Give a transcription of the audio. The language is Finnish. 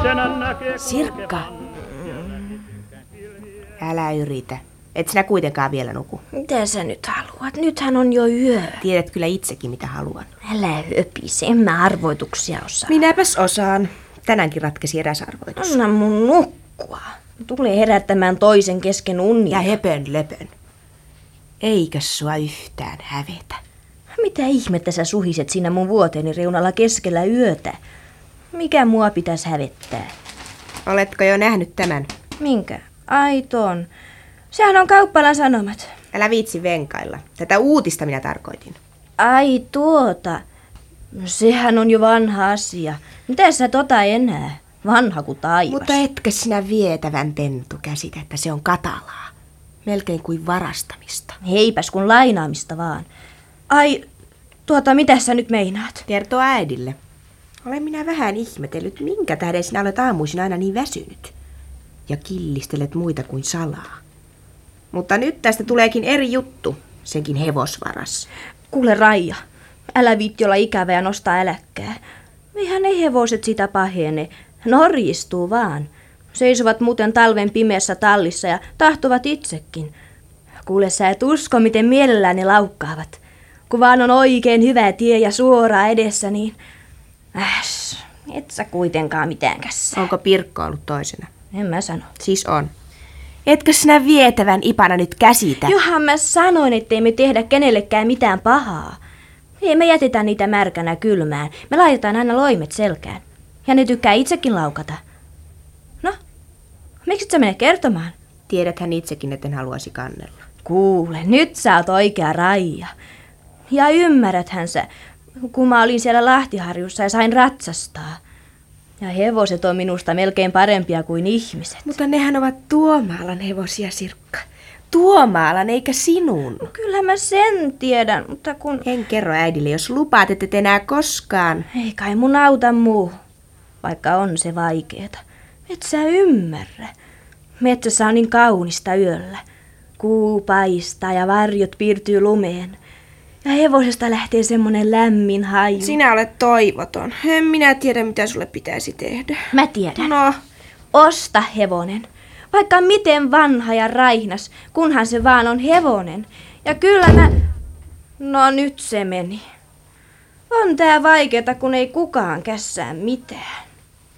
Sirkka. Älä yritä. Et sinä kuitenkaan vielä nuku. Mitä sä nyt haluat? Nythän on jo yö. Tiedät kyllä itsekin, mitä haluan. Älä höpise, en mä arvoituksia osaa. Minäpäs osaan. Tänäänkin ratkesi eräs arvoitus. Anna mun nukkua. Tulee herättämään toisen kesken unia. Ja höpön löpön. Eikös sua yhtään hävetä? Mitä ihmettä sä suhiset siinä mun vuoteeni reunalla keskellä yötä? Mikä mua pitäisi hävettää? Oletko jo nähnyt tämän? Minkä? Ai ton. Sehän on Kauppalan Sanomat. Älä viitsi venkailla. Tätä uutista minä tarkoitin. Ai tuota. No, sehän on jo vanha asia. Mitä sä tota enää? Vanha kuin taivas. Mutta etkö sinä vietävän pentu käsitä, että se on katalaa? Melkein kuin varastamista. Heipäs kun lainaamista vaan. Ai, mitä sä nyt meinaat? Kertoo äidille. Olen minä vähän ihmetellyt, minkä tähden sinä olet aamuisin aina niin väsynyt. Ja killistelet muita kuin salaa. Mutta nyt tästä tuleekin eri juttu, senkin hevosvaras. Kuule Raija, älä viitti olla ikävä ja nostaa äläkkää. Eihän ne hevoset sitä pahene. Norjistuu vaan. Seisovat muuten talven pimeässä tallissa ja tahtovat itsekin. Kuule, sä et usko, miten mielellään ne laukkaavat. Kun vaan on oikein hyvä tie ja suoraa edessä, niin... et sä kuitenkaan mitään kässä. Onko Pirkko ollut toisena? En mä sano. Siis on. Etkö sinä vietävän ipana nyt käsitä? Johan mä sanoin, ettei me tehdä kenellekään mitään pahaa. Ei me jätetä niitä märkänä kylmään. Me laitetaan aina loimet selkään. Ja ne tykkää itsekin laukata. No, miksi et sä mene kertomaan? Tiedäthän itsekin, etten haluaisi kannella. Kuule, nyt sä oot oikea Raija. Ja ymmärräthän sä, kun mä olin siellä Lahtiharjussa ja sain ratsastaa. Ja hevoset on minusta melkein parempia kuin ihmiset. Mutta nehän ovat Tuomaalan hevosia, Sirkka. Tuomaalan eikä sinun. No, kyllä mä sen tiedän, mutta kun... En kerro äidille, jos lupaat, et enää koskaan. Ei kai mun auta muu, vaikka on se vaikeeta. Et sä ymmärrä. Metsässä on niin kaunista yöllä. Kuu paistaa ja varjot piirtyy lumeen. Ja hevosesta lähtee semmonen lämmin haju. Sinä olet toivoton. En minä tiedä, mitä sulle pitäisi tehdä. Mä tiedän. No. Osta hevonen. Vaikka miten vanha ja raihnas, kunhan se vaan on hevonen. Ja kyllä mä... No nyt se meni. On tää vaikeeta, kun ei kukaan kässää mitään.